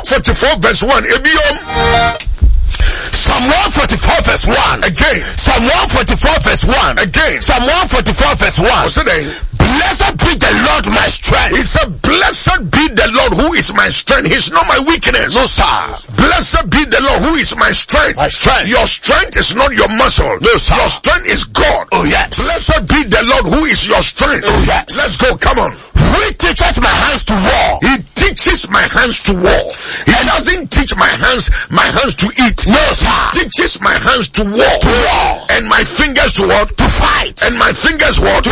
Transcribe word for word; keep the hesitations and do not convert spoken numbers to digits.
forty-four verse one. Ebiom. Psalm one forty-four verse one. Again. Psalm one forty-four verse one. Again. Psalm one forty-four verse one. What's the name? Blessed be the Lord my strength. He said, blessed be the Lord who is my strength. He's not my weakness. No, sir. Blessed be the Lord who is my strength. My strength. Your strength is not your muscle. No, sir. Your strength is God. Oh, yes. Blessed be the Lord who is your strength. Oh, yes. Let's go. Come on. He teaches my hands to war. He teaches my hands to war. He doesn't teach my hands, my hands to eat. No, sir. He teaches my hands to war. To war. And my fingers to what? To fight. And my fingers what?